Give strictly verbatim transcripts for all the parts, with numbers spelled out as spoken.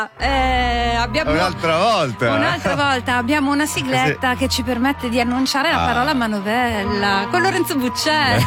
Eh, abbiamo un'altra volta un'altra volta abbiamo una sigletta sì. che ci permette di annunciare ah. la parola manovella con Lorenzo Buccelli.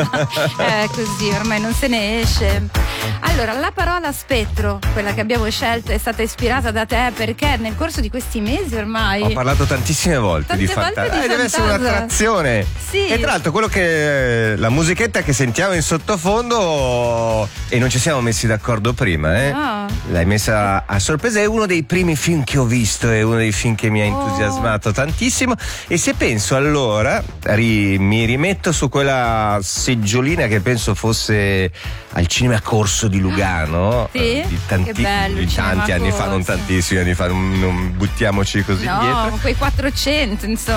È così, ormai non se ne esce. Allora, la parola spettro, quella che abbiamo scelto, è stata ispirata da te perché nel corso di questi mesi ormai ho parlato tantissime volte Tante di fantasma. Eh, deve essere un'attrazione. Sì. E tra l'altro quello che la musichetta che sentiamo in sottofondo, e non ci siamo messi d'accordo prima, eh? No. L'hai messa a sorpresa, è uno dei primi film che ho visto, è uno dei film che mi ha entusiasmato oh. tantissimo. E se penso allora, ri, mi rimetto su quella seggiolina che penso fosse al Cinema Corso di Lugano, sì? di, tanti, che bello, di tanti anni Corso. fa, non tantissimi anni fa, non, non buttiamoci così no, indietro. No, quei quattrocento insomma.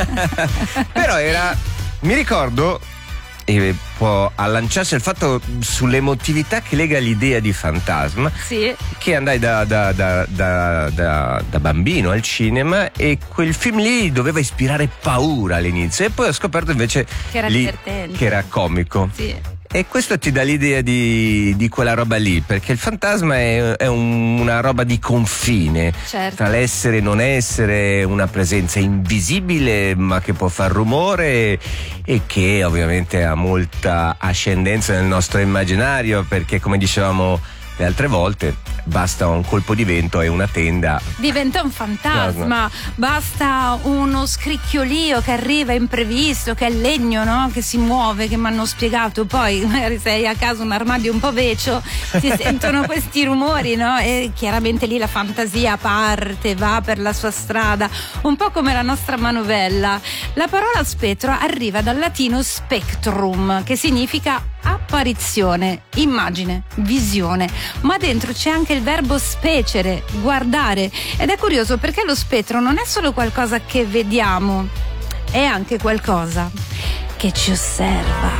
Però era, mi ricordo, e può allanciarsi il fatto sull'emotività che lega l'idea di fantasma, sì. che andai da, da, da, da, da, da bambino al cinema e quel film lì doveva ispirare paura all'inizio e poi ho scoperto invece che era lì, divertente, che era comico. Sì. E questo ti dà l'idea di, di quella roba lì, perché il fantasma è, è un, una roba di confine, certo. tra l'essere e non essere, una presenza invisibile ma che può far rumore e che ovviamente ha molta ascendenza nel nostro immaginario, perché come dicevamo le altre volte basta un colpo di vento e una tenda diventa un fantasma, basta uno scricchiolio che arriva imprevisto, che è legno, no? Che si muove, che mi hanno spiegato, poi magari sei a casa un armadio un po' vecio, si sentono questi rumori, no? E chiaramente lì la fantasia parte, va per la sua strada, un po' come la nostra manovella. La parola spettro arriva dal latino spectrum, che significa apparizione, immagine, visione, ma dentro c'è anche il verbo specere, guardare, ed è curioso perché lo spettro non è solo qualcosa che vediamo, è anche qualcosa che ci osserva.